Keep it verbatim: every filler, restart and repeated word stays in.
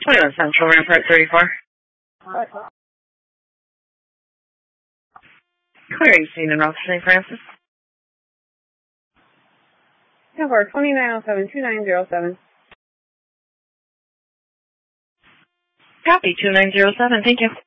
twenty-one Central, Rampart thirty-four. Clearing scene in Ralph Saint Francis. Tower twenty-nine oh seven, two nine zero seven. Copy, two nine zero seven, thank you.